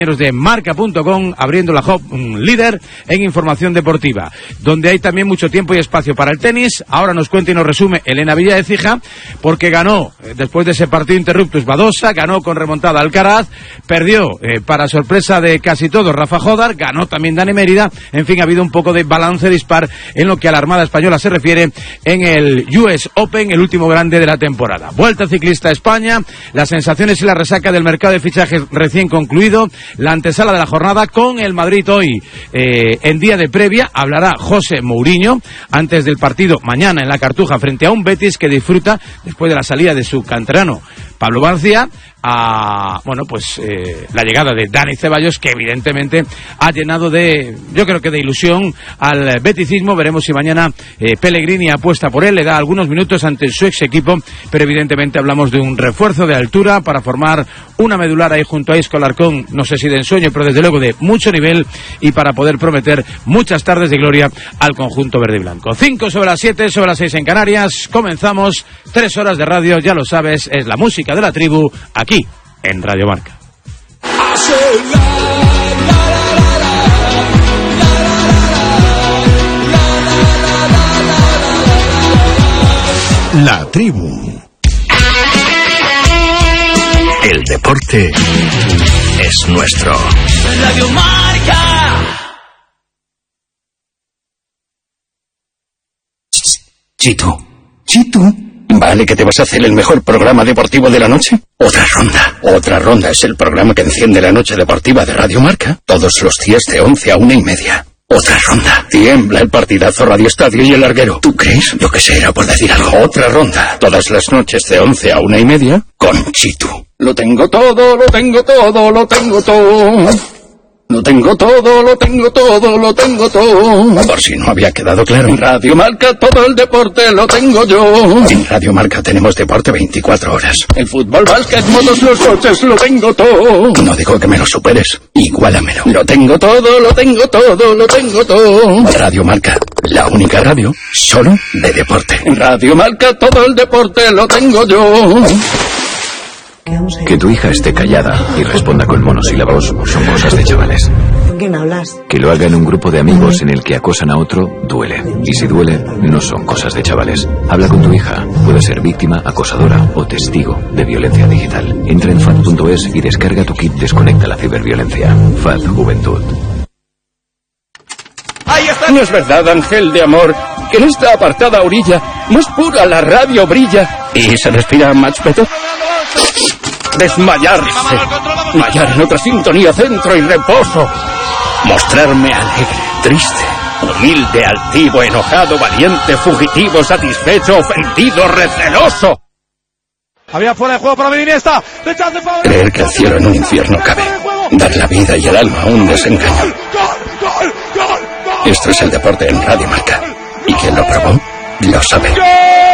de Marca.com, abriendo la hub líder en información deportiva, donde hay también mucho tiempo y espacio para el tenis. Ahora nos cuenta y nos resume Elena Villaécija, porque ganó, después de ese partido interruptus, Badosa, ganó con remontada Alcaraz, perdió, para sorpresa de casi todos, Rafa Jodar, ganó también Dani Mérida. En fin, ha habido un poco de balance dispar en lo que a la Armada Española se refiere en el US Open, el último grande de la temporada. Vuelta ciclista a España, las sensaciones y la resaca del mercado de fichajes recién concluido. La antesala de la jornada con el Madrid hoy en día de previa. Hablará José Mourinho antes del partido mañana en la Cartuja frente a un Betis que disfruta después de la salida de su canterano Pablo García la llegada de Dani Ceballos, que evidentemente ha llenado de, yo creo que de ilusión al beticismo. Veremos si mañana Pellegrini apuesta por él, le da algunos minutos ante su ex equipo, pero evidentemente hablamos de un refuerzo de altura para formar una medular ahí junto a Isco Alarcón, no sé si de ensueño, pero desde luego de mucho nivel, y para poder prometer muchas tardes de gloria al conjunto verde y blanco. 5 sobre las 7, sobre las 6 en Canarias, comenzamos 3 horas de radio, ya lo sabes, es la música de la tribu, aquí en Radio Marca. La tribu. El deporte es nuestro. Radio Marca. Chitu. ¿Vale que te vas a hacer el mejor programa deportivo de la noche? Otra ronda es el programa que enciende la noche deportiva de Radio Marca todos los días de 11 a 1:30. Otra ronda. Tiembla el partidazo Radio Estadio y el larguero. ¿Tú crees? Yo que sé, era por decir algo. Otra ronda. Todas las noches de 11 a 1:30 con Chitu. Lo tengo todo. Lo tengo todo. Por si no había quedado claro. En Radio Marca todo el deporte lo tengo yo. En Radio Marca tenemos deporte 24 horas. El fútbol, básquet, motos, los coches, lo tengo todo. No digo que me lo superes, igualamelo. Lo tengo todo. Radio Marca, la única radio solo de deporte. En Radio Marca todo el deporte lo tengo yo. Que tu hija esté callada y responda con monosílabos son cosas de chavales. ¿Con quién hablas? Que lo haga en un grupo de amigos en el que acosan a otro, duele. Y si duele, no son cosas de chavales. Habla con tu hija. Puede ser víctima, acosadora o testigo de violencia digital. Entra en FAD.es y descarga tu kit Desconecta la ciberviolencia. FAD Juventud. No es verdad, ángel de amor, que en esta apartada orilla más pura la radio brilla y se respira más peto. Desmayarse, hallar en otra sintonía centro y reposo, mostrarme alegre, triste, humilde, altivo, enojado, valiente, fugitivo, satisfecho, ofendido, receloso. Había fuera de juego para Iniesta. Creer que el cielo en un infierno cabe, dar la vida y el alma a un desengaño. Esto es el deporte en Radio Marca, y quien lo probó lo sabe.